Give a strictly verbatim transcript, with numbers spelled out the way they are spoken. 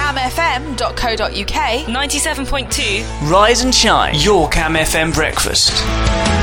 cam f m dot co dot u k. ninety-seven point two. Rise and shine. Your Cam F M breakfast.